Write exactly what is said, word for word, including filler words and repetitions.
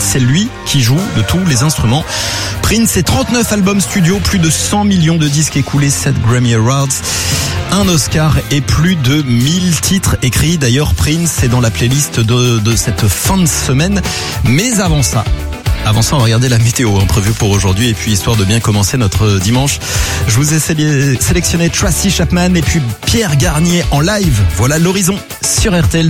c'est lui qui joue de tous les instruments. Prince et trente-neuf albums studio, plus de cent millions de disques écoulés, sept Grammy Awards, un Oscar et plus de mille titres écrits. D'ailleurs, Prince est dans la playlist de, de cette fin de semaine. Mais avant ça, Avant ça, on va regarder la météo hein, prévue pour aujourd'hui. Et puis, histoire de bien commencer notre dimanche, je vous ai sélectionné Tracy Chapman et puis Pierre Garnier en live. Voilà l'horizon sur R T L.